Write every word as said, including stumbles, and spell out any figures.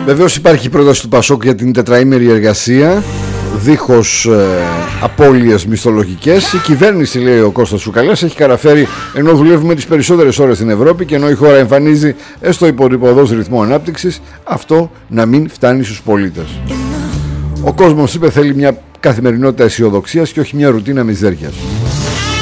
Βεβαίως υπάρχει πρόταση του Πασόκ για την τετραήμερη εργασία δίχως ε, απώλειες μισθολογικές. Η κυβέρνηση, λέει ο Κώστας Τσουκαλιάς, έχει καταφέρει, ενώ δουλεύουμε τις περισσότερες ώρες στην Ευρώπη και ενώ η χώρα εμφανίζει έστω υποδός ρυθμό ανάπτυξης, αυτό να μην φτάνει στους πολίτες. Ο κόσμος, είπε, θέλει μια καθημερινότητα αισιοδοξίας και όχι μια ρουτίνα μιζέριας.